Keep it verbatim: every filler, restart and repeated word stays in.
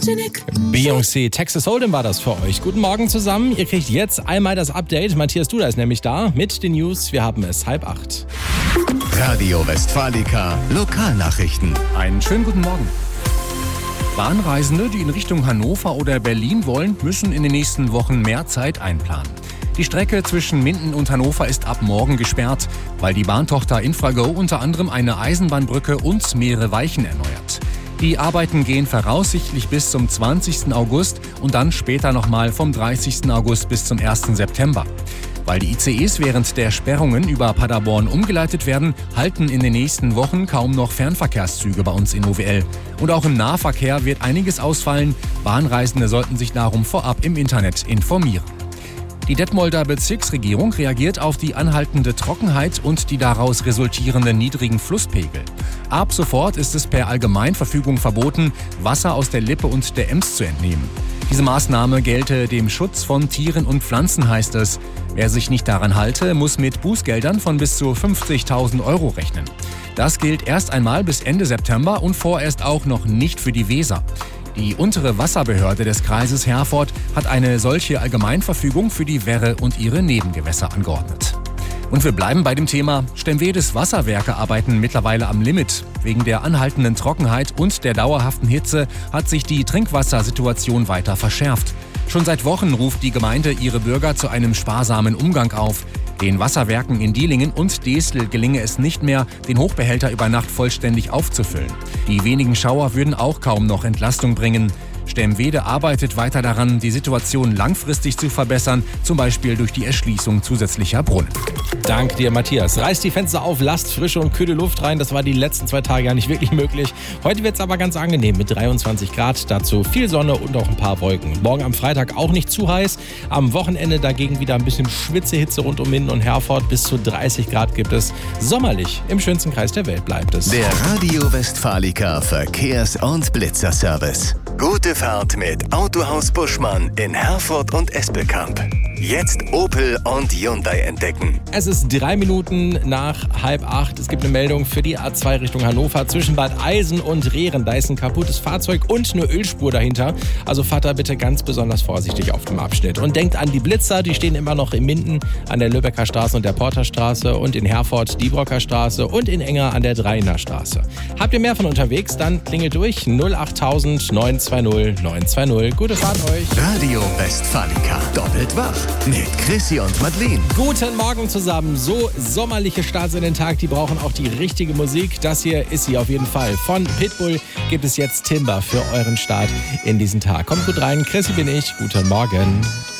Beyoncé, Texas Hold'em war das für euch. Guten Morgen zusammen. Ihr kriegt jetzt einmal das Update. Matthias Duda ist nämlich da mit den News. Wir haben es halb acht. Radio Westfalica, Lokalnachrichten. Einen schönen guten Morgen. Bahnreisende, die in Richtung Hannover oder Berlin wollen, müssen in den nächsten Wochen mehr Zeit einplanen. Die Strecke zwischen Minden und Hannover ist ab morgen gesperrt, weil die Bahntochter Infrago unter anderem eine Eisenbahnbrücke und mehrere Weichen erneuert. Die Arbeiten gehen voraussichtlich bis zum zwanzigsten August und dann später nochmal vom dreißigsten August bis zum ersten September. Weil die I C Es während der Sperrungen über Paderborn umgeleitet werden, halten in den nächsten Wochen kaum noch Fernverkehrszüge bei uns in O W L. Und auch im Nahverkehr wird einiges ausfallen. Bahnreisende sollten sich darum vorab im Internet informieren. Die Detmolder Bezirksregierung reagiert auf die anhaltende Trockenheit und die daraus resultierenden niedrigen Flusspegel. Ab sofort ist es per Allgemeinverfügung verboten, Wasser aus der Lippe und der Ems zu entnehmen. Diese Maßnahme gelte dem Schutz von Tieren und Pflanzen, heißt es. Wer sich nicht daran halte, muss mit Bußgeldern von bis zu fünfzigtausend Euro rechnen. Das gilt erst einmal bis Ende September und vorerst auch noch nicht für die Weser. Die untere Wasserbehörde des Kreises Herford hat eine solche Allgemeinverfügung für die Werre und ihre Nebengewässer angeordnet. Und wir bleiben bei dem Thema. Stemvedes Wasserwerke arbeiten mittlerweile am Limit. Wegen der anhaltenden Trockenheit und der dauerhaften Hitze hat sich die Trinkwassersituation weiter verschärft. Schon seit Wochen ruft die Gemeinde ihre Bürger zu einem sparsamen Umgang auf. Den Wasserwerken in Dielingen und Desel gelinge es nicht mehr, den Hochbehälter über Nacht vollständig aufzufüllen. Die wenigen Schauer würden auch kaum noch Entlastung bringen. Stemvede arbeitet weiter daran, die Situation langfristig zu verbessern, zum Beispiel durch die Erschließung zusätzlicher Brunnen. Dank dir, Matthias. Reißt die Fenster auf, lasst frische und kühle Luft rein. Das war die letzten zwei Tage ja nicht wirklich möglich. Heute wird es aber ganz angenehm mit dreiundzwanzig Grad. Dazu viel Sonne und auch ein paar Wolken. Morgen am Freitag auch nicht zu heiß. Am Wochenende dagegen wieder ein bisschen Schwitzehitze rund um Minden und Herford. Bis zu dreißig Grad gibt es. Sommerlich im schönsten Kreis der Welt bleibt es. Der Radio Westfalica Verkehrs- und Blitzerservice. Gute Fahrt mit Autohaus Buschmann in Herford und Espelkamp. Jetzt Opel und Hyundai entdecken. Es ist drei Minuten nach halb acht. Es gibt eine Meldung für die A zwei Richtung Hannover zwischen Bad Eisen und Rehren. Da ist ein kaputtes Fahrzeug und eine Ölspur dahinter. Also fahrt da bitte ganz besonders vorsichtig auf dem Abschnitt. Und denkt an die Blitzer, die stehen immer noch in Minden an der Lübecker Straße und der Porterstraße und in Herford die Brocker Straße und in Enger an der Dreiner Straße. Habt ihr mehr von unterwegs? Dann klingelt durch null achttausend neun zwei null neun zwei null. Gute Fahrt euch. Radio Westfalica. Doppelt wach mit Chrissy und Madeleine. Guten Morgen zusammen. So sommerliche Starts in den Tag, die brauchen auch die richtige Musik. Das hier ist sie auf jeden Fall. Von Pitbull gibt es jetzt Timber für euren Start in diesen Tag. Kommt gut rein. Chrissy bin ich. Guten Morgen.